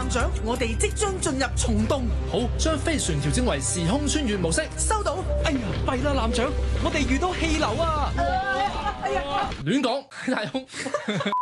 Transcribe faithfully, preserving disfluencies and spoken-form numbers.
艦長，我哋即將進入蟲洞。 好，將飛船調整為時空穿越模式。 收到。 哎呀，弊啦，艦長，我哋遇到氣流啊！ 哎呀， 亂講，太空。